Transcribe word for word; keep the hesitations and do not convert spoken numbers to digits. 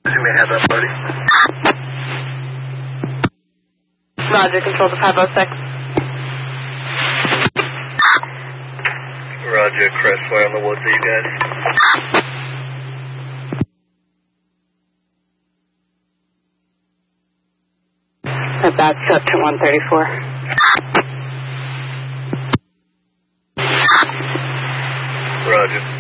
You may have that, buddy. Roger, control to five oh six. Roger, Crestway on the woods, are you guys? That's up to one thirty-four. Roger.